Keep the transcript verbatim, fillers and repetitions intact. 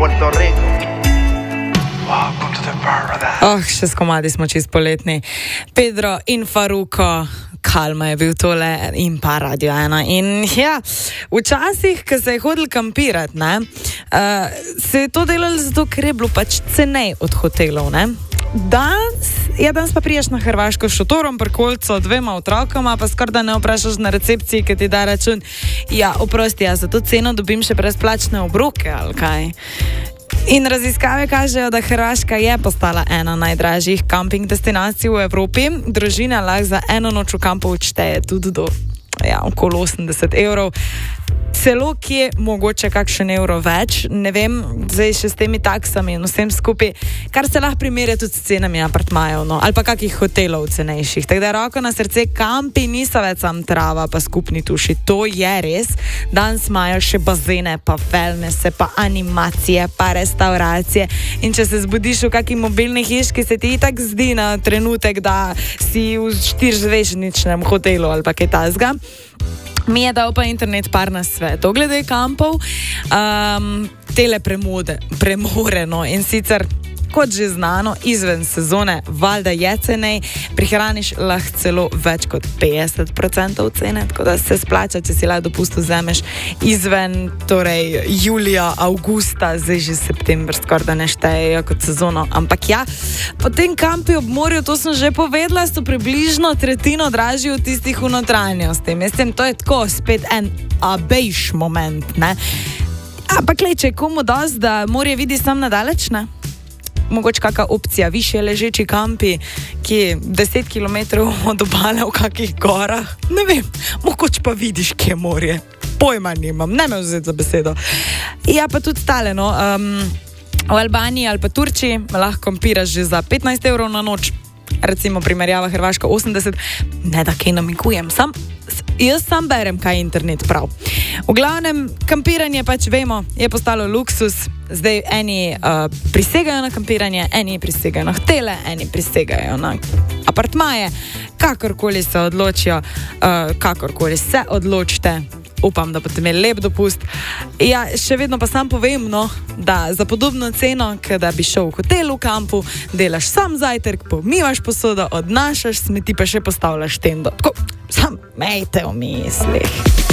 Puerto Rico. Welcome to the paradise. Oh, še s komadi smo čist poletni. Pedro in Faruko, Kalma je bil tole in pa Radio ena. In ja, včasih, ko se je hodil kampirati, ne, uh, se je to delalo zato, ker je bilo pač cenej od hotelov, ne. Danes, ja, danes pa priješ na Hrvaško s šotorom, prkolco, dvema otrokoma, pa skoraj da ne vprašaš na recepciji, ki ti da račun. Ja, oprosti, jaz za to ceno dobim še brezplačne obroke, ali kaj? In raziskave kažejo, da Hrvaška je postala ena najdražjih kamping destinacij v Evropi. Družina lahko za eno noč v kampu odšteje tudi do, ja, okoli osemdeset evrov. Celo kje mogoče kakšen evro več, ne vem, zdaj še s temi taksami in vsem skupaj, kar se lahko primerja tudi s cenami apartmajev, no, ali pa kakih hotelov cenejših. Tako da roko na srce, kampi niso več sam trava pa skupni tuši, to je res. Danes imajo še bazene, pa wellnesse, pa animacije, pa restauracije. In če se zbudiš v kakšni mobilni hiški, se ti itak zdi na trenutek, da si v štirzvežničnem hotelu ali pa kaj takega. Mi je dal pa internet par na svetu glede kampov, um, tele premode, premoreno in sicer, kot že znano, izven sezone valjda je cenej, prihraniš lahko celo več kot petdeset procentov cene, tako da se splača, če si lahko dopustu vzameš izven, torej julija, avgusta, zdaj že september, skoraj da ne štejejo kot sezono, ampak ja, potem kampi ob morju, to sem že povedala, so približno tretjino dražji od tistih v notranjosti. Mislim, to je tako spet en abejš moment, ne? Ampak glej, če je komu dosti, da morje vidi sam nadaleč, ne? Mogoče kakšna opcija, višje ležeči kampi, ki je deset kilometrov od obale v kakih gorah. Ne vem, mogoče pa vidiš, kje je morje. Pojma nimam, ne me vzeti za besedo. Ja, pa tudi tale, no, um, v Albaniji ali pa Turčiji lahko kampiraš že za petnajst evrov na noč, recimo primerjava Hrvaška osemdeset, ne da kaj namigujem, sam, jaz sam berem, kaj je internet prav. V glavnem, kampiranje pač vemo, je postalo luksus, zdaj eni uh, prisegajo na kampiranje, eni prisegajo na hotele, eni prisegajo na apartmaje, kakorkoli se odločijo, uh, kakorkoli se odločite, upam, da boste imeli lep dopust. Ja, še vedno pa sam povem, no, da za podobno ceno, da bi šel v hotel v kampu, delaš sam zajtrk, pomivaš posodo, odnašaš smeti, pa še postavljaš tendo. Tako, sam mejte v mislih.